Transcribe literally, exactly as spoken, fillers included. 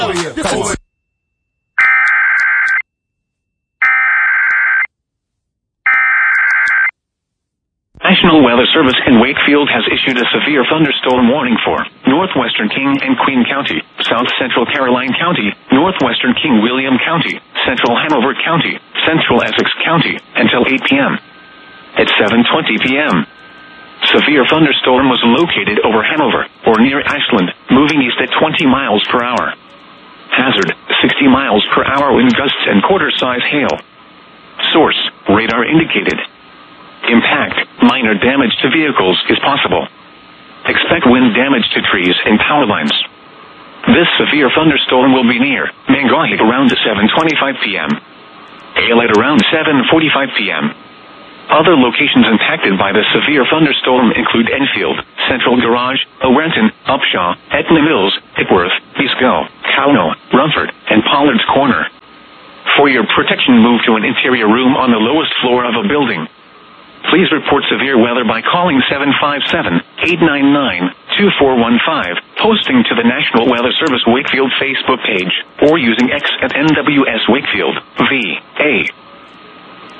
Oh, yeah. Come on. National Weather Service in Wakefield has issued a severe thunderstorm warning for northwestern King and Queen County, south central Caroline County, northwestern King William County, central Hanover County, central Essex County, until eight p.m. At seven twenty p.m., severe thunderstorm was located over Hanover, or near Ashland, moving east at twenty miles per hour. Hazard, sixty miles per hour wind gusts and quarter-size hail. Source, radar indicated. Impact, minor damage to vehicles is possible. Expect wind damage to trees and power lines. This severe thunderstorm will be near Mangahi around seven twenty-five p.m. Hail at around seven forty-five p.m. Other locations impacted by the severe thunderstorm include Enfield, Central Garage, Orenton, Upshaw, Etna Mills, Hickworth, Bisco, Cowno, Rumford, and Pollard's Corner. For your protection, move to an interior room on the lowest floor of a building. Please report severe weather by calling seven five seven, eight nine nine, two four one five, posting to the National Weather Service Wakefield Facebook page, or using X at N W S Wakefield, V A